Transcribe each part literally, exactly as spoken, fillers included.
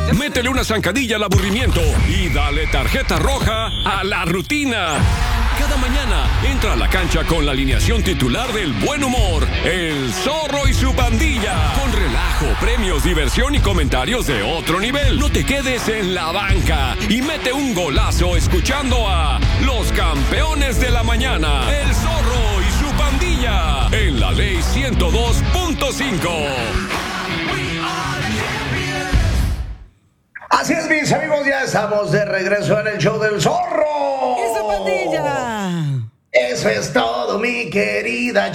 Métele una zancadilla al aburrimiento y dale tarjeta roja a la rutina. Cada mañana entra a la cancha con la alineación titular del buen humor, el Zorro y su pandilla. Con relajo, premios, diversión y comentarios de otro nivel. No te quedes en la banca y mete un golazo escuchando a los campeones de la mañana, el Zorro y su pandilla, en la Ley ciento dos punto cinco. Así es, mis amigos, ya estamos de regreso en el show del Zorro. ¡Y su pandilla! Eso es todo, mi querida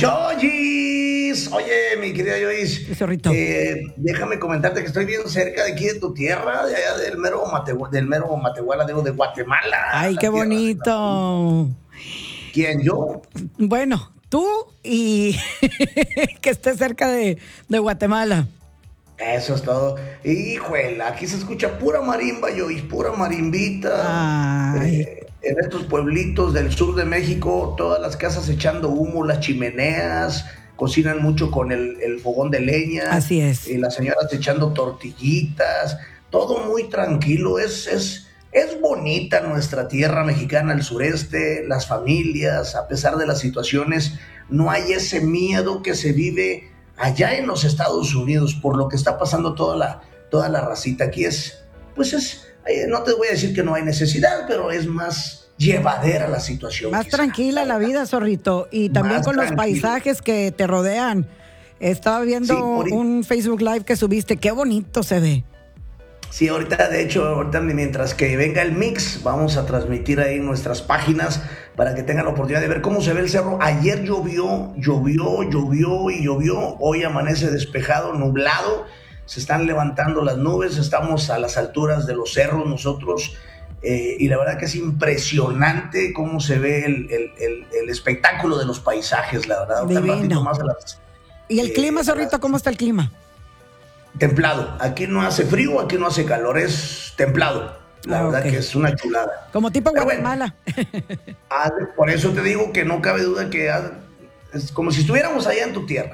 Yoyis. Oye, mi querida Yoyis, Zorrito. Eh, déjame comentarte que estoy bien cerca de aquí de tu tierra, de allá del mero, Matehue- del mero Matehuala, digo, de Guatemala. ¡Ay, la qué tierra de bonito! la- ¿Quién, yo? Bueno, tú y que estés cerca de, de Guatemala. Eso es todo. Híjole, aquí se escucha pura marimba, Yoyis, pura marimbita. Ay. Eh, en estos pueblitos del sur de México, todas las casas echando humo, las chimeneas, cocinan mucho con el, el fogón de leña. Así es. Y las señoras echando tortillitas, todo muy tranquilo. Es, es, es bonita nuestra tierra mexicana, el sureste, las familias, a pesar de las situaciones, no hay ese miedo que se vive allá en los Estados Unidos por lo que está pasando toda la, toda la racita. Aquí es, pues es, eh, no te voy a decir que no hay necesidad, pero es más llevadera la situación. Más quizá. tranquila la vida, Zorrito. Y también Más con los tranquila. paisajes que te rodean. Estaba viendo Sí, ahorita- un Facebook Live que subiste. Qué bonito se ve. Sí, ahorita, de hecho, ahorita mientras que venga el mix, vamos a transmitir ahí nuestras páginas para que tengan la oportunidad de ver cómo se ve el cerro. Ayer llovió, llovió, llovió y llovió. Hoy amanece despejado, nublado. Se están levantando las nubes, estamos a las alturas de los cerros nosotros. Eh, y la verdad que es impresionante cómo se ve el, el, el, el espectáculo de los paisajes, la verdad. Ahorita un Divino. ratito más a las- ¿Y el eh, clima, a Zorrito? las- ¿Cómo está el clima? Templado. Aquí no hace frío, aquí no hace calor, es templado. La Ah, verdad ok. que es una chulada. Como tipo Pero bueno, Guatemala. ah, por eso te digo que no cabe duda que ah, es como si estuviéramos allá en tu tierra.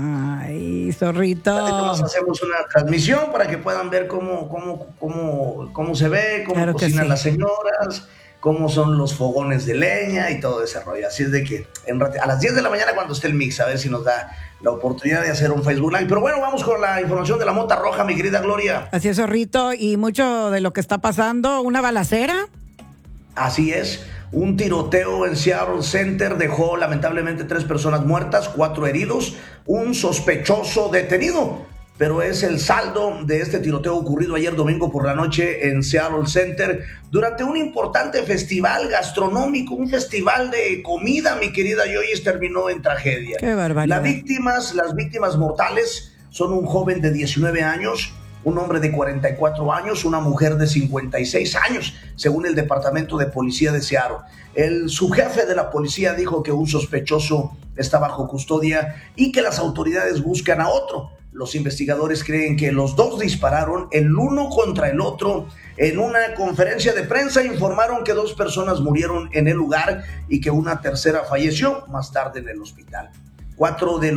Ay, Zorrito. Ahorita nos hacemos una transmisión para que puedan ver cómo, cómo, cómo, cómo se ve, cómo Claro que cocinan sí. las señoras, cómo son los fogones de leña y todo ese rollo. Así es de que en rati- a las diez de la mañana cuando esté el mix, a ver si nos da la oportunidad de hacer un Facebook Live. Pero bueno, vamos con la información de la mota roja, mi querida Gloria. Así es, Zorrito. Y mucho de lo que está pasando, una balacera. Así es, un tiroteo en Seattle Center dejó lamentablemente tres personas muertas, cuatro heridos, un sospechoso detenido, pero es el saldo de este tiroteo ocurrido ayer domingo por la noche en Seattle Center durante un importante festival gastronómico, un festival de comida, mi querida Yoyis, terminó en tragedia. Qué barbaridad. Las víctimas, las víctimas mortales son un joven de diecinueve años, un hombre de cuarenta y cuatro años, una mujer de cincuenta y seis años, según el Departamento de Policía de Seattle. El subjefe de la policía dijo que un sospechoso está bajo custodia y que las autoridades buscan a otro. Los investigadores creen que los dos dispararon el uno contra el otro. En una conferencia de prensa informaron que dos personas murieron en el lugar y que una tercera falleció más tarde en el hospital. Cuatro de